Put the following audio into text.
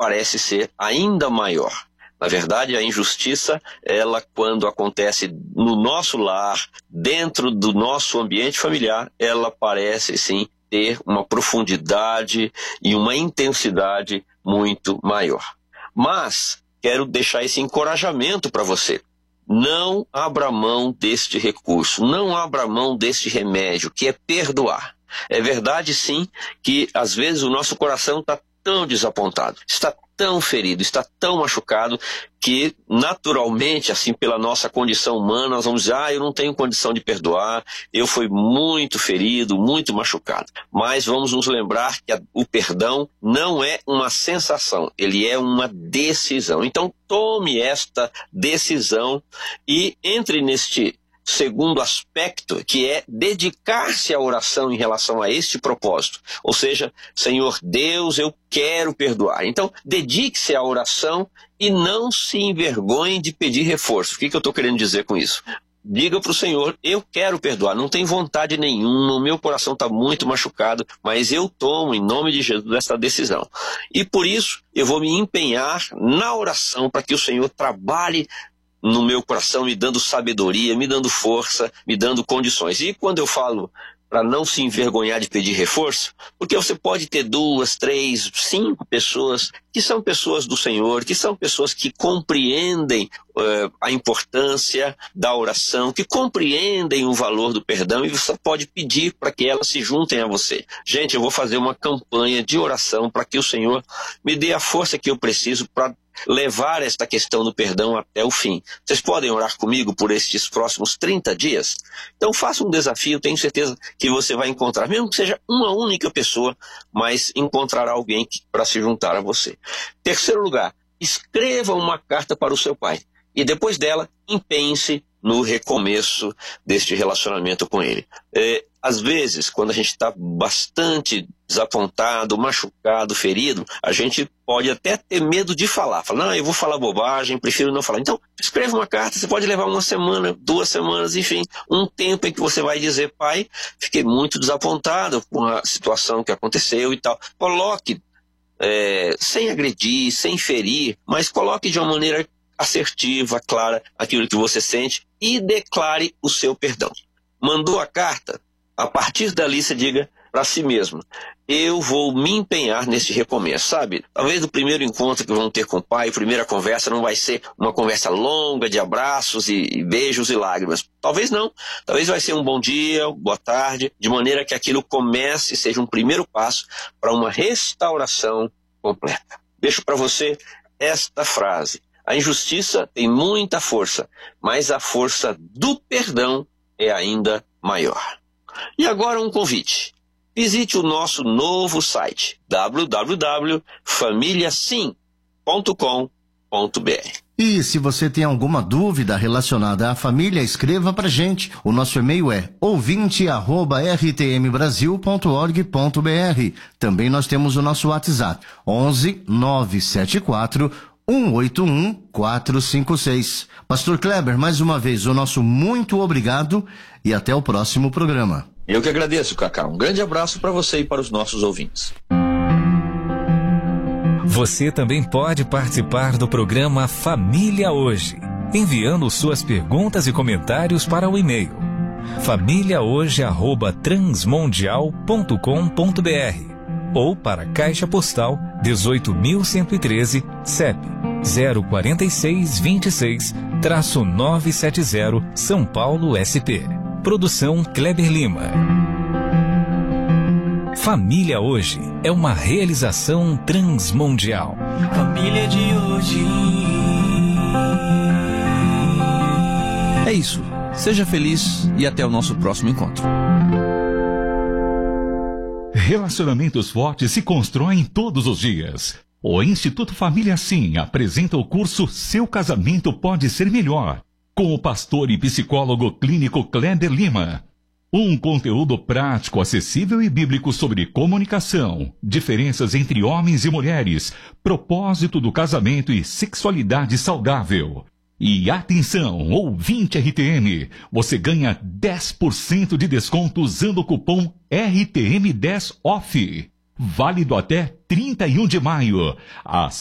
parece ser ainda maior. Na verdade, a injustiça, ela quando acontece no nosso lar, dentro do nosso ambiente familiar, ela parece sim ter uma profundidade e uma intensidade muito maior. Mas quero deixar esse encorajamento para você. Não abra mão deste recurso, não abra mão deste remédio, que é perdoar. É verdade sim que às vezes o nosso coração está tão desapontado, está tão ferido, está tão machucado, que naturalmente, assim, pela nossa condição humana, nós vamos dizer, eu não tenho condição de perdoar, eu fui muito ferido, muito machucado. Mas vamos nos lembrar que o perdão não é uma sensação, ele é uma decisão. Então tome esta decisão e entre neste segundo aspecto, que é dedicar-se à oração em relação a este propósito. Ou seja, Senhor Deus, eu quero perdoar. Então, dedique-se à oração e não se envergonhe de pedir reforço. O que eu estou querendo dizer com isso? Diga para o Senhor, eu quero perdoar, não tenho vontade nenhuma, o meu coração está muito machucado, mas eu tomo, em nome de Jesus, essa decisão. E por isso, eu vou me empenhar na oração para que o Senhor trabalhe no meu coração, me dando sabedoria, me dando força, me dando condições. E quando eu falo para não se envergonhar de pedir reforço, porque você pode ter 2, 3, 5 pessoas que são pessoas do Senhor, que são pessoas que compreendem a importância da oração, que compreendem o valor do perdão, e você pode pedir para que elas se juntem a você. Gente, eu vou fazer uma campanha de oração para que o Senhor me dê a força que eu preciso para levar esta questão do perdão até o fim. Vocês podem orar comigo por estes próximos 30 dias? Então faça um desafio, tenho certeza que você vai encontrar, mesmo que seja uma única pessoa, mas encontrará alguém para se juntar a você. Terceiro lugar, escreva uma carta para o seu pai e depois dela, empenhe-se no recomeço deste relacionamento com ele. Às vezes, quando a gente está bastante desapontado, machucado, ferido, a gente pode até ter medo de falar. Fala, não, eu vou falar bobagem, prefiro não falar. Então, escreva uma carta, você pode levar 1 semana, 2 semanas, enfim, um tempo em que você vai dizer, pai, fiquei muito desapontado com a situação que aconteceu e tal. Coloque, sem agredir, sem ferir, mas coloque de uma maneira assertiva, clara, aquilo que você sente e declare o seu perdão. Mandou a carta? A partir dali você diga para si mesmo, eu vou me empenhar nesse recomeço, sabe? Talvez no primeiro encontro que vão ter com o pai, a primeira conversa não vai ser uma conversa longa de abraços e beijos e lágrimas. Talvez não. Talvez vai ser um bom dia, boa tarde, de maneira que aquilo comece, seja um primeiro passo para uma restauração completa. Deixo para você esta frase. A injustiça tem muita força, mas a força do perdão é ainda maior. E agora um convite. Visite o nosso novo site, www.familiasim.com.br. E se você tem alguma dúvida relacionada à família, escreva pra gente. O nosso e-mail é ouvinte@rtmbrasil.org.br. Também nós temos o nosso WhatsApp, 11 974 181 456. Pastor Kleber, mais uma vez, o nosso muito obrigado e até o próximo programa. Eu que agradeço, Cacá. Um grande abraço para você e para os nossos ouvintes. Você também pode participar do programa Família Hoje, enviando suas perguntas e comentários para o e-mail famíliahoje@transmundial.com.br ou para a Caixa Postal 18.113, CEP 04626-970, São Paulo, SP. Produção Kleber Lima. Família Hoje é uma realização transmundial. Família de hoje. É isso. Seja feliz e até o nosso próximo encontro. Relacionamentos fortes se constroem todos os dias. O Instituto Família Sim apresenta o curso Seu Casamento Pode Ser Melhor, com o pastor e psicólogo clínico Kleber Lima. Um conteúdo prático, acessível e bíblico sobre comunicação, diferenças entre homens e mulheres, propósito do casamento e sexualidade saudável. E atenção, ouvinte RTM, você ganha 10% de desconto usando o cupom RTM10OFF. Válido até 31 de maio.